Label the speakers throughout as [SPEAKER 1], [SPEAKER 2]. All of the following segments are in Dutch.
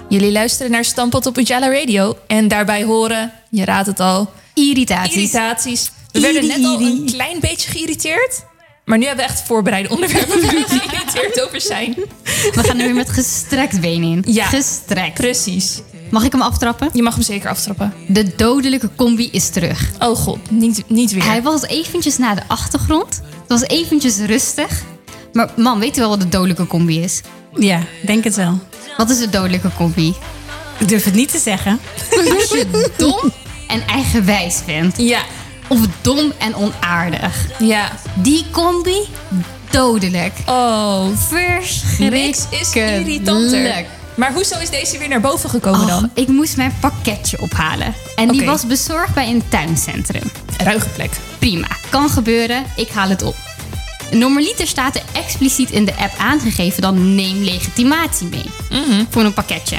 [SPEAKER 1] Jullie luisteren naar Stamppot op Ujala Radio. En daarbij horen, je raadt het al, irritaties. We werden net al een klein beetje geïrriteerd. Maar nu hebben we echt voorbereide onderwerpen waar we geïrriteerd over zijn.
[SPEAKER 2] We gaan er weer met gestrekt been in.
[SPEAKER 1] Ja,
[SPEAKER 2] gestrekt.
[SPEAKER 1] Precies.
[SPEAKER 2] Mag ik hem aftrappen?
[SPEAKER 1] Je mag hem zeker aftrappen.
[SPEAKER 2] De dodelijke combi is terug.
[SPEAKER 1] Oh god, niet weer.
[SPEAKER 2] Hij was eventjes naar de achtergrond. Het was eventjes rustig. Maar man, weet u wel wat de dodelijke combi is?
[SPEAKER 3] Ja, denk het wel.
[SPEAKER 2] Wat is de dodelijke combi?
[SPEAKER 3] Ik durf het niet te zeggen.
[SPEAKER 2] Als je dom en eigenwijs bent.
[SPEAKER 1] Ja.
[SPEAKER 2] Of dom en onaardig.
[SPEAKER 1] Ja.
[SPEAKER 2] Die combi, dodelijk.
[SPEAKER 1] Oh,
[SPEAKER 2] Verschrikkelijk.
[SPEAKER 1] niks is irritanter. Maar hoezo is deze weer naar boven gekomen dan?
[SPEAKER 2] Ik moest mijn pakketje ophalen. En die
[SPEAKER 1] Oké.
[SPEAKER 2] was bezorgd bij een tuincentrum.
[SPEAKER 1] Ruige plek.
[SPEAKER 2] Prima, kan gebeuren, ik haal het op. Normaliter staat er expliciet in de app aangegeven... dan neem legitimatie mee voor een pakketje.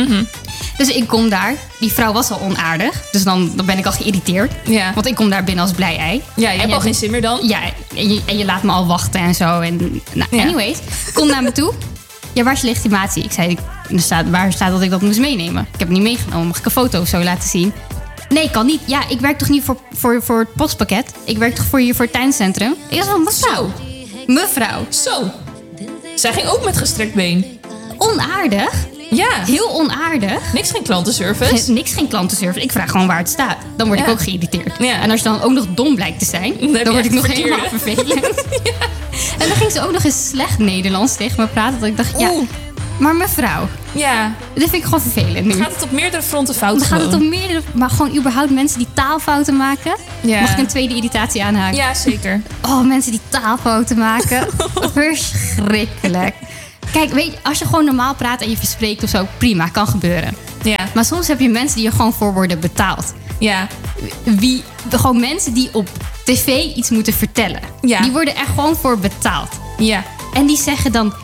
[SPEAKER 2] Dus ik kom daar. Die vrouw was al onaardig. Dus dan ben ik al geïrriteerd.
[SPEAKER 1] Ja.
[SPEAKER 2] Want ik kom daar binnen als blij ei.
[SPEAKER 1] Ja, je hebt al geen zin meer dan?
[SPEAKER 2] Ja, en je laat me al wachten en zo. En, nou,
[SPEAKER 1] Ja.
[SPEAKER 2] anyways, kom naar me toe. Ja, waar is je legitimatie? Ik zei, waar staat dat ik dat moest meenemen? Ik heb het niet meegenomen. Mag ik een foto of zo laten zien? Nee, kan niet. Ja, ik werk toch niet voor het postpakket? Ik werk toch voor het tuincentrum? Ik was van, mevrouw. Mevrouw.
[SPEAKER 1] Zo. Zij ging ook met gestrekt been.
[SPEAKER 2] Onaardig.
[SPEAKER 1] Ja.
[SPEAKER 2] Heel onaardig.
[SPEAKER 1] Niks geen klantenservice.
[SPEAKER 2] Geen klantenservice. Ik vraag gewoon waar het staat. Dan word ik
[SPEAKER 1] Ja.
[SPEAKER 2] ook geïrriteerd.
[SPEAKER 1] Ja.
[SPEAKER 2] En als je dan ook nog dom blijkt te zijn...
[SPEAKER 1] heb je
[SPEAKER 2] dan word ik
[SPEAKER 1] echt
[SPEAKER 2] nog
[SPEAKER 1] verkeerde.
[SPEAKER 2] helemaal vervelend. En dan ging ze ook nog eens slecht Nederlands tegen me praten. Dat ik dacht, ja,
[SPEAKER 1] Oeh.
[SPEAKER 2] maar mevrouw...
[SPEAKER 1] Ja.
[SPEAKER 2] Dit vind ik gewoon vervelend nu.
[SPEAKER 1] Gaat het op meerdere fronten fout
[SPEAKER 2] Dan gaat het
[SPEAKER 1] gewoon?
[SPEAKER 2] om meerdere... Maar gewoon überhaupt mensen die taalfouten maken.
[SPEAKER 1] Ja.
[SPEAKER 2] Mag ik een tweede irritatie aanhaken?
[SPEAKER 1] Ja, zeker.
[SPEAKER 2] Oh, mensen die taalfouten maken. Verschrikkelijk. Kijk, weet je, als je gewoon normaal praat en je verspreekt of zo... prima, kan gebeuren.
[SPEAKER 1] Ja.
[SPEAKER 2] Maar soms heb je mensen die er gewoon voor worden betaald.
[SPEAKER 1] Ja.
[SPEAKER 2] Gewoon mensen die op tv iets moeten vertellen.
[SPEAKER 1] Ja.
[SPEAKER 2] Die worden er gewoon voor betaald.
[SPEAKER 1] Ja.
[SPEAKER 2] En die zeggen dan...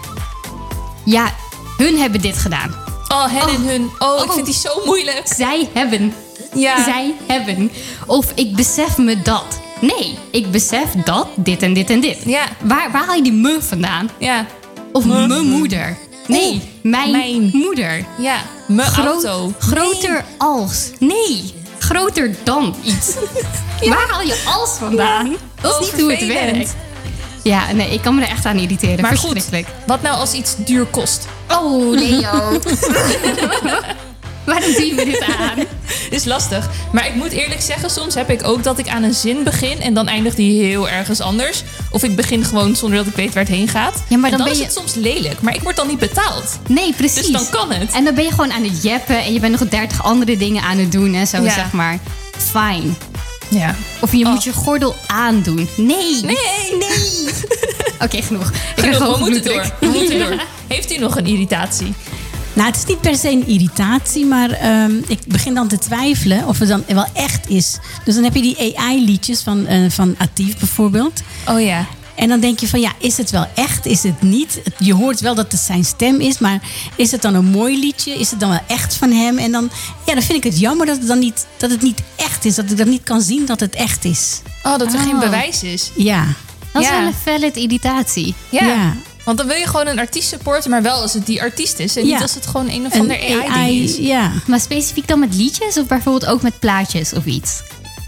[SPEAKER 2] Ja, hun hebben dit gedaan.
[SPEAKER 1] Oh, hen en hun. Oh, ik
[SPEAKER 2] Oh.
[SPEAKER 1] vind die zo moeilijk.
[SPEAKER 2] Zij hebben.
[SPEAKER 1] Ja.
[SPEAKER 2] Zij hebben. Of ik besef me dat. Nee, ik besef dat, dit en dit en dit.
[SPEAKER 1] Ja.
[SPEAKER 2] Waar haal je die me vandaan?
[SPEAKER 1] Ja.
[SPEAKER 2] Of mijn moeder? Nee,
[SPEAKER 1] Oeh,
[SPEAKER 2] mijn moeder.
[SPEAKER 1] Ja. Mijn auto.
[SPEAKER 2] Groter als. Nee, groter dan iets. Waar haal je als vandaan? Dat is
[SPEAKER 1] Oh,
[SPEAKER 2] niet hoe het
[SPEAKER 1] vervelend.
[SPEAKER 2] werkt. Ja, nee, ik kan me er echt aan irriteren.
[SPEAKER 1] Maar goed,
[SPEAKER 2] Verschrikkelijk.
[SPEAKER 1] wat nou als iets duur kost?
[SPEAKER 2] Oh, Leo. Waarom doe je me dit aan?
[SPEAKER 1] Is lastig. Maar ik moet eerlijk zeggen, soms heb ik ook dat ik aan een zin begin... en dan eindigt die heel ergens anders. Of ik begin gewoon zonder dat ik weet waar het heen gaat.
[SPEAKER 2] Ja, maar
[SPEAKER 1] en
[SPEAKER 2] dan ben
[SPEAKER 1] is
[SPEAKER 2] je-
[SPEAKER 1] het soms lelijk. Maar ik word dan niet betaald.
[SPEAKER 2] Nee, precies.
[SPEAKER 1] Dus dan kan het.
[SPEAKER 2] En dan ben je gewoon aan het jeppen en je bent nog 30 andere dingen aan het doen en zo,
[SPEAKER 1] Ja.
[SPEAKER 2] zeg maar. Fijn.
[SPEAKER 1] Ja.
[SPEAKER 2] Of je moet je gordel aandoen. Nee.
[SPEAKER 1] Nee.
[SPEAKER 2] Oké, genoeg. Ik
[SPEAKER 1] Genoeg,
[SPEAKER 2] heb
[SPEAKER 1] we
[SPEAKER 2] gewoon
[SPEAKER 1] moeten
[SPEAKER 2] bloeddruk.
[SPEAKER 1] door. We moeten door. Heeft u nog een irritatie?
[SPEAKER 3] Nou, het is niet per se een irritatie, maar ik begin dan te twijfelen of het dan wel echt is. Dus dan heb je die AI-liedjes van Atief bijvoorbeeld.
[SPEAKER 1] Oh ja.
[SPEAKER 3] En dan denk je van, ja, is het wel echt? Is het niet? Je hoort wel dat het zijn stem is, maar is het dan een mooi liedje? Is het dan wel echt van hem? En dan vind ik het jammer dat het niet echt is. Dat ik dat niet kan zien dat het echt is.
[SPEAKER 1] Oh, dat er
[SPEAKER 2] Oh.
[SPEAKER 1] geen bewijs is.
[SPEAKER 3] Ja.
[SPEAKER 2] Dat is
[SPEAKER 1] Ja.
[SPEAKER 2] wel een valid irritatie.
[SPEAKER 1] Ja. Want dan wil je gewoon een artiest supporten, maar wel als het die artiest is. En
[SPEAKER 3] Ja.
[SPEAKER 1] niet als het gewoon een of ander AI-ding is.
[SPEAKER 3] Ja.
[SPEAKER 2] Maar specifiek dan met liedjes of bijvoorbeeld ook met plaatjes of iets?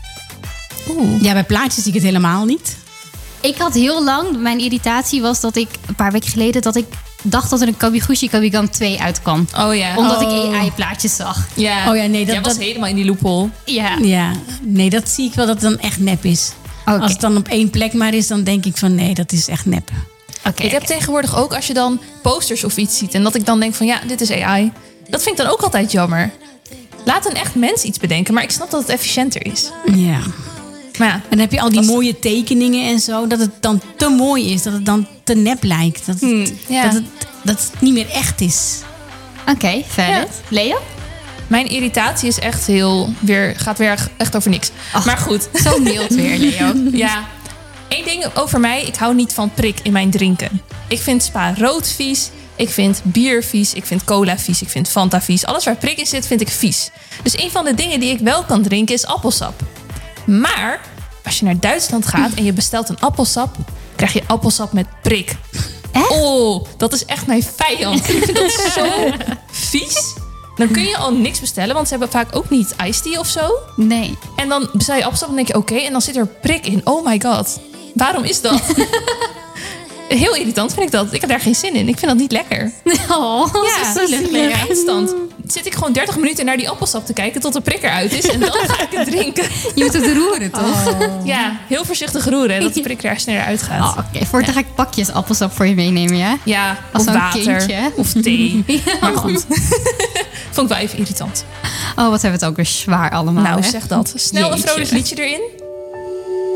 [SPEAKER 1] Oeh.
[SPEAKER 3] Ja, bij plaatjes zie ik het helemaal niet.
[SPEAKER 2] Ik had heel lang, mijn irritatie was dat ik een paar weken geleden dat ik dacht dat er een Kabiguchi Kabigam 2 uitkwam.
[SPEAKER 1] Oh ja.
[SPEAKER 2] Omdat ik
[SPEAKER 3] Oh.
[SPEAKER 2] AI-plaatjes zag.
[SPEAKER 1] Ja.
[SPEAKER 3] Oh ja, nee,
[SPEAKER 1] Jij was helemaal in die loophole.
[SPEAKER 2] Ja.
[SPEAKER 3] Ja, nee, dat zie ik wel dat het dan echt nep is.
[SPEAKER 2] Oké.
[SPEAKER 3] Als het dan op één plek maar is, dan denk ik van nee, dat is echt nep.
[SPEAKER 2] Oké.
[SPEAKER 1] Ik heb tegenwoordig ook als je dan posters of iets ziet... en dat ik dan denk van ja, dit is AI. Dat vind ik dan ook altijd jammer. Laat een echt mens iets bedenken, maar ik snap dat het efficiënter is.
[SPEAKER 3] Ja.
[SPEAKER 1] Maar ja,
[SPEAKER 3] En dan heb je al die
[SPEAKER 1] Lastig.
[SPEAKER 3] mooie tekeningen en zo, dat het dan te mooi is, dat het dan te nep lijkt.
[SPEAKER 1] ja.
[SPEAKER 3] Dat het niet meer echt is.
[SPEAKER 2] Oké, verder.
[SPEAKER 1] Ja.
[SPEAKER 2] Leo?
[SPEAKER 1] Mijn irritatie is echt gaat weer echt over niks. Maar goed.
[SPEAKER 2] Zo mild weer, Leo.
[SPEAKER 1] Ja. Eén ding over mij. Ik hou niet van prik in mijn drinken. Ik vind Spa rood vies. Ik vind bier vies. Ik vind cola vies. Ik vind Fanta vies. Alles waar prik in zit, vind ik vies. Dus een van de dingen die ik wel kan drinken is appelsap. Maar als je naar Duitsland gaat en je bestelt een appelsap... krijg je appelsap met prik.
[SPEAKER 2] Echt?
[SPEAKER 1] Oh, dat is echt mijn vijand. Ik vind dat zo vies. Dan kun je al niks bestellen, want ze hebben vaak ook niet iced tea of zo.
[SPEAKER 2] Nee.
[SPEAKER 1] En dan bestel je appelsap en denk je oké, en dan zit er prik in. Oh my god, waarom is dat? Heel irritant vind ik dat. Ik heb daar geen zin in. Ik vind dat niet lekker.
[SPEAKER 2] Oh,
[SPEAKER 1] Ja,
[SPEAKER 2] zo zielig.
[SPEAKER 1] nee, eindstand. Zit ik gewoon 30 minuten naar die appelsap te kijken tot de prik eruit is. En dan ga ik het drinken.
[SPEAKER 2] Je moet het roeren, toch?
[SPEAKER 1] Ja, heel voorzichtig roeren, dat de prik er sneller uitgaat.
[SPEAKER 2] Oh, oké. Voortaan ga ik pakjes appelsap voor je meenemen, ja?
[SPEAKER 1] Ja,
[SPEAKER 2] Als
[SPEAKER 1] of
[SPEAKER 2] zo'n
[SPEAKER 1] water.
[SPEAKER 2] kindje.
[SPEAKER 1] Of thee. Maar goed. Vond ik wel even irritant.
[SPEAKER 2] Oh, wat hebben we het ook weer zwaar allemaal,
[SPEAKER 1] Nou,
[SPEAKER 2] hè?
[SPEAKER 1] zeg dat. Snel een
[SPEAKER 2] Jeetje.
[SPEAKER 1] vrolijk liedje erin.